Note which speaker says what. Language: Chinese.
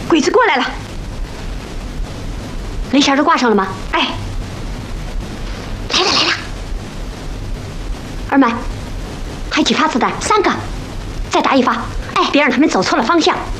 Speaker 1: 鬼子过来了，雷线都挂上了吗？哎，来了来了。二麦，还几发子弹？3个，再打1发。哎，别让他们走错了方向。